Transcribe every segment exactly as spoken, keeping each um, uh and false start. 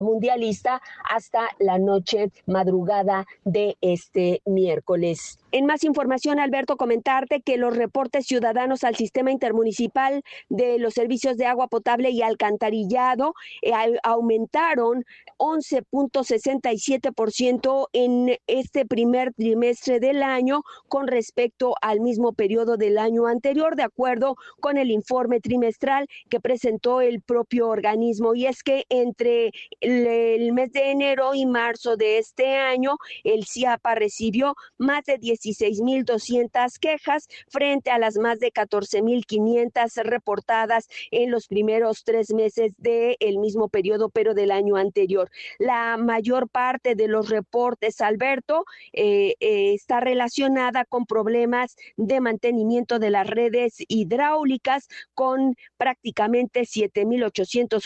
mundialista hasta la noche madrugada de este miércoles. En más información, Alberto, comentarte que los reportes ciudadanos al sistema intermunicipal de los servicios de agua potable y alcantarillado eh, aumentaron once punto sesenta y siete por ciento en este primer trimestre del año con respecto al mismo periodo del año anterior, de acuerdo con el informe trimestral que presentó el propio organismo. Y es que entre el, el mes de enero y marzo de este año, el CIAPA recibió más de dieciséis mil doscientas quejas frente a las más de catorce mil quinientas reportadas en los primeros tres meses del mismo periodo, pero del año anterior. La mayor parte de los reportes, Alberto, eh, eh, está relacionada con problemas de mantenimiento de las redes hidráulicas, con prácticamente siete mil ochocientos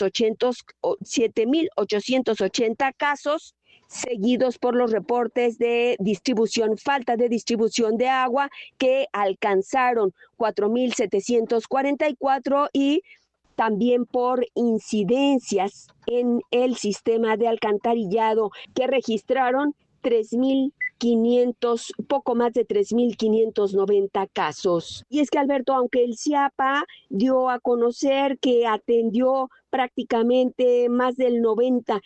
ochenta casos, seguidos por los reportes de distribución, falta de distribución de agua, que alcanzaron cuatro mil setecientos cuarenta y cuatro, y también por incidencias en el sistema de alcantarillado, que registraron tres mil quinientos, poco más de tres mil quinientos noventa casos. Y es que, Alberto, aunque el CIAPA dio a conocer que atendió prácticamente más del noventa,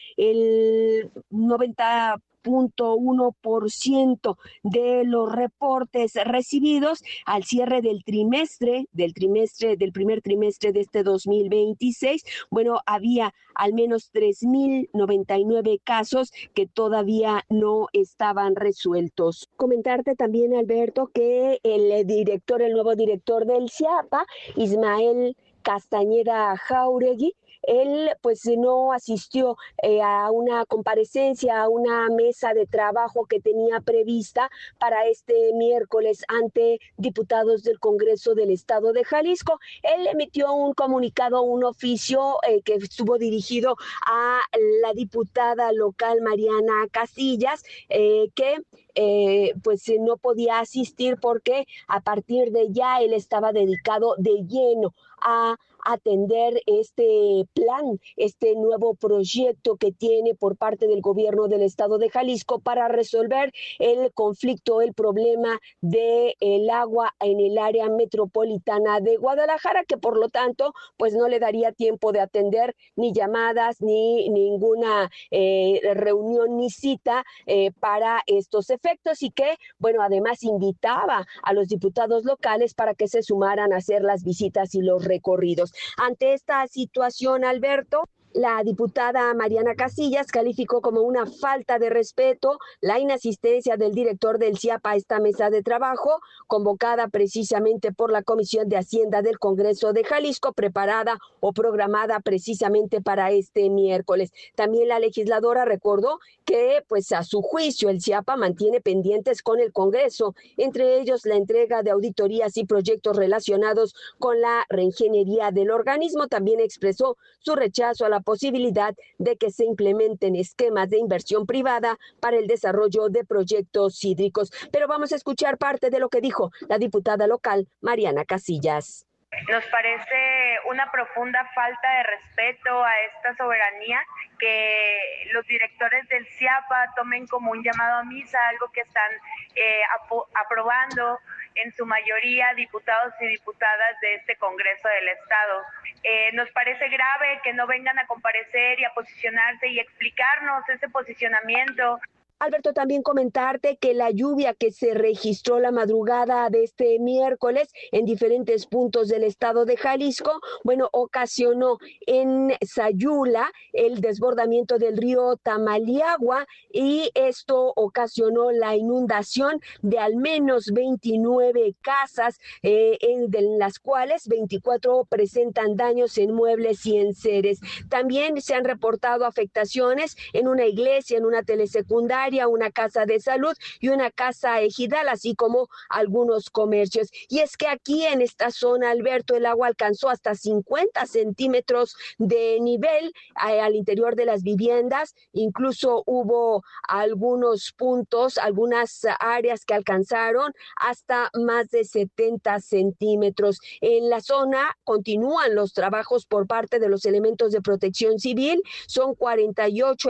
el noventa punto uno por ciento de los reportes recibidos al cierre del trimestre, del trimestre, del primer trimestre de este dos mil veintiséis, bueno, había al menos tres mil noventa y nueve casos que todavía no estaban resueltos. Comentarte también, Alberto, que el director, el nuevo director del CIAPA, Ismael Castañeda Jáuregui, él pues no asistió eh, a una comparecencia, a una mesa de trabajo que tenía prevista para este miércoles ante diputados del Congreso del Estado de Jalisco. Él emitió un comunicado, un oficio eh, que estuvo dirigido a la diputada local Mariana Casillas, eh, que Eh, pues no podía asistir porque a partir de ya él estaba dedicado de lleno a atender este plan, este nuevo proyecto que tiene por parte del gobierno del estado de Jalisco para resolver el conflicto, el problema del agua en el área metropolitana de Guadalajara, que por lo tanto pues no le daría tiempo de atender ni llamadas ni ninguna eh, reunión ni cita eh, para estos efectos, y que bueno, además invitaba a los diputados locales para que se sumaran a hacer las visitas y los recorridos. Ante esta situación, Alberto, la diputada Mariana Casillas calificó como una falta de respeto la inasistencia del director del CIAPA a esta mesa de trabajo, convocada precisamente por la Comisión de Hacienda del Congreso de Jalisco, preparada o programada precisamente para este miércoles. También la legisladora recordó que, pues a su juicio, el CIAPA mantiene pendientes con el Congreso, entre ellos la entrega de auditorías y proyectos relacionados con la reingeniería del organismo. También expresó su rechazo a la posibilidad de que se implementen esquemas de inversión privada para el desarrollo de proyectos hídricos. Pero vamos a escuchar parte de lo que dijo la diputada local Mariana Casillas. Nos parece una profunda falta de respeto a esta soberanía que los directores del CIAPA tomen como un llamado a misa, algo que están eh, ap- aprobando en su mayoría diputados y diputadas de este Congreso del Estado. Eh, nos parece grave que no vengan a comparecer y a posicionarse y explicarnos ese posicionamiento. Alberto, también comentarte que la lluvia que se registró la madrugada de este miércoles en diferentes puntos del estado de Jalisco, bueno, ocasionó en Sayula el desbordamiento del río Tamaliagua, y esto ocasionó la inundación de al menos veintinueve casas, eh, en, de las cuales veinticuatro presentan daños en muebles y enseres. También se han reportado afectaciones en una iglesia, en una telesecundaria, primaria, una casa de salud y una casa ejidal, así como algunos comercios. Y es que aquí en esta zona, Alberto, el agua alcanzó hasta cincuenta centímetros de nivel eh, al interior de las viviendas. Incluso hubo algunos puntos, algunas áreas que alcanzaron hasta más de setenta centímetros. En la zona continúan los trabajos por parte de los elementos de protección civil. Son cuarenta y ocho